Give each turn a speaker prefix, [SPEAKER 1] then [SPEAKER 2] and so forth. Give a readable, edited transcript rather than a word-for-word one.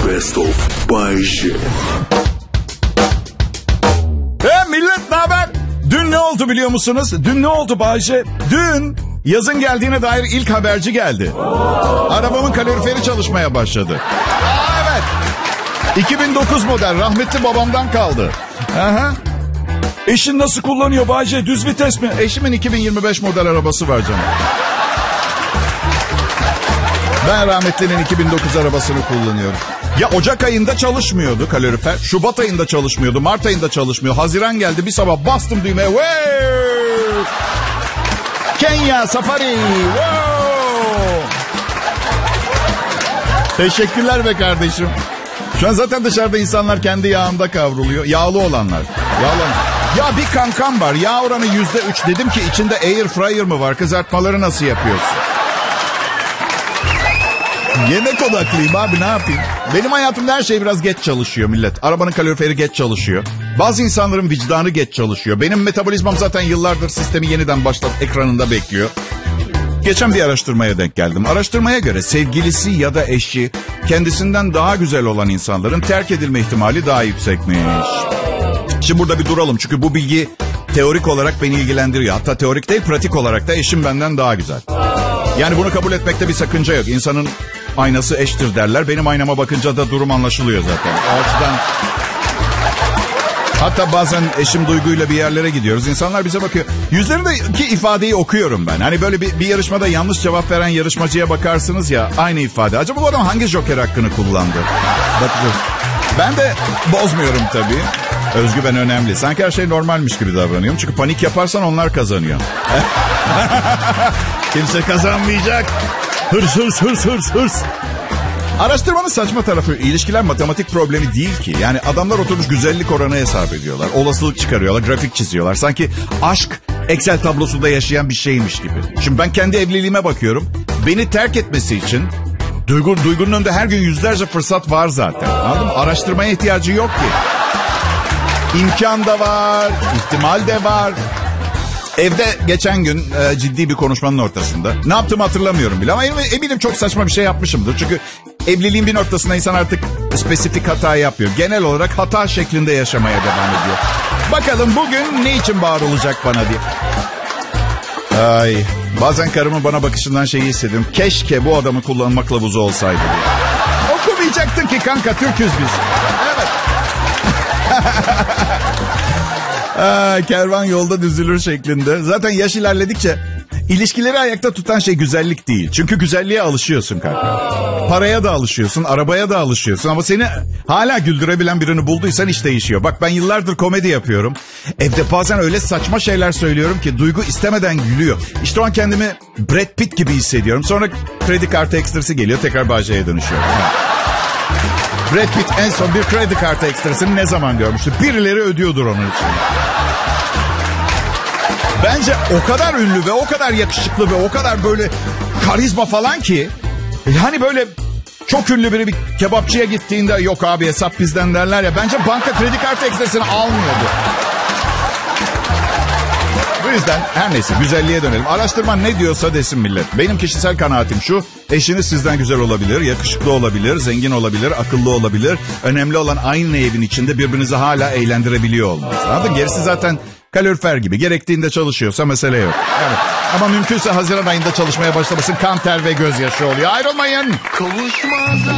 [SPEAKER 1] Best of Bay J.
[SPEAKER 2] Millet ne haber? Dün ne oldu biliyor musunuz? Dün ne oldu Bay J? Dün yazın geldiğine dair ilk haberci geldi. Arabamın kaloriferi çalışmaya başladı. Evet. 2009 model, rahmetli babamdan kaldı. Aha. Eşin nasıl kullanıyor Bay J? Düz vites mi? Eşimin 2025 model arabası var canım. Ben rahmetlinin 2009 arabasını kullanıyorum. Ya Ocak ayında çalışmıyordu kalorifer. Şubat ayında çalışmıyordu. Mart ayında çalışmıyor. Haziran geldi, bir sabah bastım düğmeye. Wow! Kenya Safari. Wow! Teşekkürler be kardeşim. Şu an zaten dışarıda insanlar kendi yağında kavruluyor. Yağlı olanlar. Ya bir kankam var. Yağ oranı %3. Dedim ki içinde air fryer mı var? Kızartmaları nasıl yapıyorsun? Yemek odaklıyım abi, ne yapayım? Benim hayatımda her şey biraz geç çalışıyor millet. Arabanın kaloriferi geç çalışıyor. Bazı insanların vicdanı geç çalışıyor. Benim metabolizmam zaten yıllardır sistemi yeniden başlat ekranında bekliyor. Geçen bir araştırmaya denk geldim. Araştırmaya göre sevgilisi ya da eşi kendisinden daha güzel olan insanların terk edilme ihtimali daha yüksekmiş. Şimdi burada bir duralım çünkü bu bilgi teorik olarak beni ilgilendiriyor. Hatta teorik değil, pratik olarak da eşim benden daha güzel. Yani bunu kabul etmekte bir sakınca yok. İnsanın aynası eştir derler. Benim aynama bakınca da durum anlaşılıyor zaten. O açıdan... Hatta bazen eşim Duygu'yla bir yerlere gidiyoruz. İnsanlar bize bakıyor. Yüzlerindeki ifadeyi okuyorum ben. Hani böyle bir yarışmada yanlış cevap veren yarışmacıya bakarsınız ya, aynı ifade. Acaba bu adam hangi joker hakkını kullandı? Ben de bozmuyorum tabii. Özgüven önemli. Sanki her şey normalmiş gibi davranıyorum. Çünkü panik yaparsan onlar kazanıyor. Kimse kazanmayacak. Hırs. Araştırmanın saçma tarafı, ilişkiler matematik problemi değil ki. Yani adamlar oturmuş güzellik oranı hesap ediyorlar. Olasılık çıkarıyorlar, grafik çiziyorlar. Sanki aşk Excel tablosunda yaşayan bir şeymiş gibi. Şimdi ben kendi evliliğime bakıyorum. Beni terk etmesi için Duygu'nun önünde her gün yüzlerce fırsat var zaten. Anladın mı? Araştırmaya ihtiyacı yok ki. İmkan da var, ihtimal de var. Evde geçen gün ciddi bir konuşmanın ortasında. Ne yaptığımı hatırlamıyorum bile ama eminim çok saçma bir şey yapmışımdır. Çünkü evliliğin bir noktasında insan artık spesifik hata yapıyor. Genel olarak hata şeklinde yaşamaya devam ediyor. Bakalım bugün ne için bağır olacak bana diye. Ay, bazen karımın bana bakışından şeyi hissediyorum. Keşke bu adamı kullanma kılavuzu olsaydı diye. Okumayacaktın ki kanka, Türküz biz. Evet. Kervan yolda düzülür şeklinde. Zaten yaş ilerledikçe ilişkileri ayakta tutan şey güzellik değil. Çünkü güzelliğe alışıyorsun kanka. Paraya da alışıyorsun, arabaya da alışıyorsun. Ama seni hala güldürebilen birini bulduysan iş değişiyor. Bak ben yıllardır komedi yapıyorum. Evde bazen öyle saçma şeyler söylüyorum ki Duygu istemeden gülüyor. İşte o an kendimi Brad Pitt gibi hissediyorum. Sonra kredi kartı ekstrası geliyor, tekrar Bağcay'a dönüşüyor. Brad Pitt en son bir kredi kartı ekstrasını ne zaman görmüştü? Birileri ödüyordur onun için. Bence o kadar ünlü ve o kadar yakışıklı ve o kadar böyle karizma falan ki... Hani böyle çok ünlü biri bir kebapçıya gittiğinde yok abi hesap bizden derler ya. Bence banka kredi kartı ekstrasını almıyordu. Bu yüzden her neyse güzelliğe dönelim. Araştırma ne diyorsa desin millet. Benim kişisel kanaatim şu: eşiniz sizden güzel olabilir, yakışıklı olabilir, zengin olabilir, akıllı olabilir. Önemli olan aynı evin içinde birbirinizi hala eğlendirebiliyor olmanız. Anladın? Gerisi zaten kalorifer gibi. Gerektiğinde çalışıyorsa mesele yok. Evet. Ama mümkünse Haziran ayında çalışmaya başlamasın, kan, ter ve gözyaşı oluyor. Ayrılmayın.